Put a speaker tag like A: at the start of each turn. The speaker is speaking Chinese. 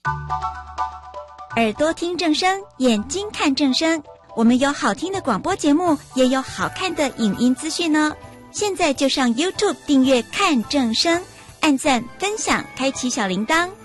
A: 耳朵听正声，眼睛看正声。我们有好听的广播节目，也有好看的影音资讯呢。现在就上 YouTube 订阅看正声，按赞分享，开启小铃铛。